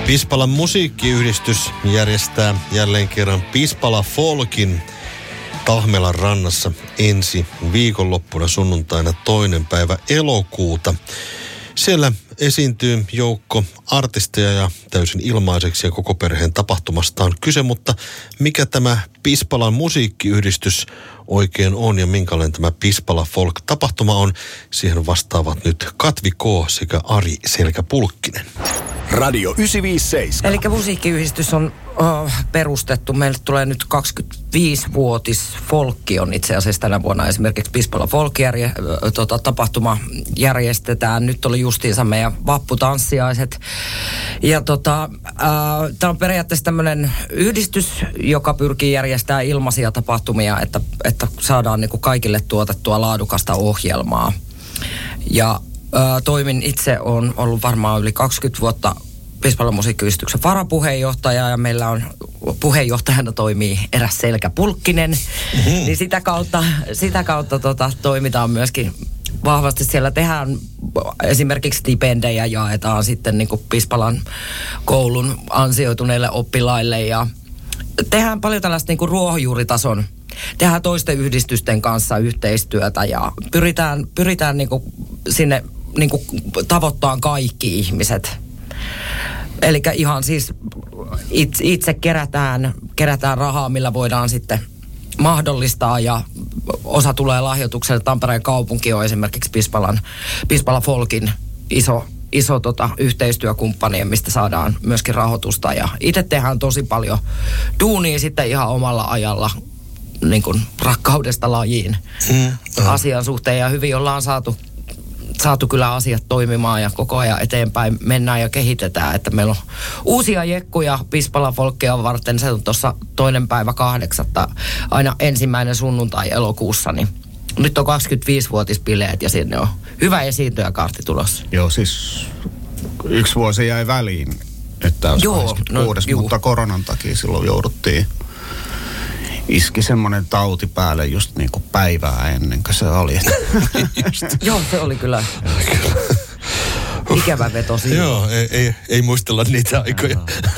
Pispalan musiikkiyhdistys järjestää jälleen kerran Pispala Folkin Tahmelan rannassa ensi viikonloppuna sunnuntaina 2. päivä elokuuta. Siellä esiintyy joukko artisteja ja täysin ilmaiseksi ja koko perheen tapahtumasta on kyse, mutta mikä tämä Pispalan musiikkiyhdistys oikein on ja minkälainen tämä Pispala Folk-tapahtuma on, siihen vastaavat nyt Katvi K. sekä Ari Selkäpulkkinen. Radio 957. Eli musiikkiyhdistys on perustettu. Meille tulee nyt 25-vuotis folkki on itse asiassa tänä vuonna esimerkiksi Pispala Folk tapahtuma järjestetään. Nyt oli justiinsa meidän vapputanssiaiset. Ja tämä on periaatteessa tämmöinen yhdistys, joka pyrkii järjestämään ilmaisia tapahtumia, että saadaan niin kuin kaikille tuotettua laadukasta ohjelmaa. Ja toimin itse, on ollut varmaan yli 20 vuotta Pispalan musiikkiyhdistyksen varapuheenjohtaja ja meillä on puheenjohtajana toimii eräs Selkäpulkkinen. Niin sitä kautta toimitaan myöskin vahvasti. Siellä tehdään esimerkiksi stipendejä, jaetaan sitten niin kuin Pispalan koulun ansioituneille oppilaille ja tehdään paljon tällaista niin kuin ruohonjuuritason. Tehdään toisten yhdistysten kanssa yhteistyötä ja pyritään niin kuin sinne niin kuin tavoittaa kaikki ihmiset. Eli ihan siis itse kerätään rahaa, millä voidaan sitten mahdollistaa ja osa tulee lahjoitukselle. Tampereen kaupunki on esimerkiksi Pispala Folkin iso yhteistyökumppani, mistä saadaan myöskin rahoitusta. Ja itse tehdään tosi paljon duunia sitten ihan omalla ajalla niin kuin rakkaudesta lajiin asian suhteen. Ja hyvin ollaan saatu kyllä asiat toimimaan ja koko ajan eteenpäin mennään ja kehitetään. Että meillä on uusia jekkuja Pispala Folkia varten. Se on tuossa 2.8. aina ensimmäinen sunnuntai elokuussa. Niin nyt on 25-vuotispileet ja sinne on hyvä esiintyjäkaarti tulossa. Joo, siis 1 vuosi jäi väliin, että olisi 26, mutta koronan takia silloin jouduttiin. Iski semmoinen tauti päälle just niin kuin päivää ennen kuin se oli. Joo, se oli kyllä ikävä veto siinä. Joo, ei muistella niitä aikoja.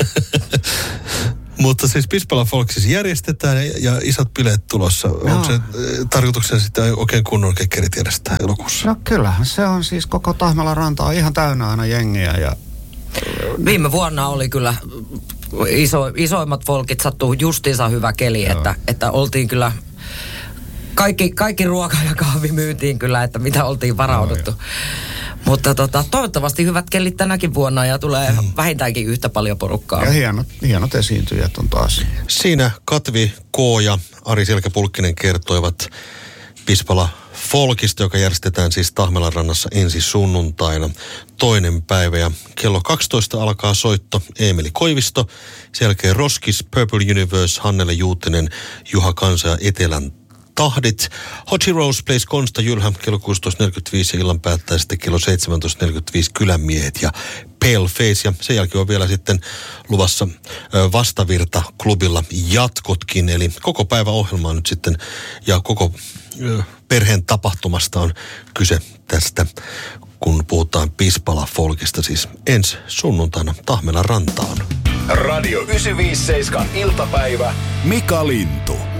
Mutta siis Pispala Folk siis järjestetään ja isot bileet tulossa. Onko se tarkoituksena sitten oikein kunnon kekkerit järjestää elokuussa? No kyllähän se on siis koko Tahmelan ranta on ihan täynnä aina jengiä. Ja viime vuonna oli kyllä isoimmat folkit sattuu justiinsa hyvä keli, että oltiin kyllä, kaikki ruoka ja kahvi myytiin kyllä, että mitä oltiin varauduttu. Mutta toivottavasti hyvät kelit tänäkin vuonna ja tulee vähintäänkin yhtä paljon porukkaa. Ja hienot esiintyjät on taas. Siinä Katvi K. ja Ari Selkäpulkkinen kertoivat Pispala Folkista, joka järjestetään siis Tahmelan rannassa ensi sunnuntaina 2. päivä. Ja kello 12 alkaa soitto Eemeli Koivisto, sen jälkeen Roskis, Purple Universe, Hannele Juutinen, Juha Kansa ja Etelän tahdit. Hochi Rose plays Konsta Jylhä kello 16.45 ja illan päättää sitten kello 17.45 Kylänmiehet ja Pale Face. Ja sen jälkeen on vielä sitten luvassa Vastavirta klubilla jatkotkin. Eli koko päivä ohjelmaa nyt sitten ja koko perheen tapahtumasta on kyse tästä, kun puhutaan Pispala Folkista, siis ensi sunnuntaina Tahmelan rantaan. Radio 957 iltapäivä. Mika Lintu.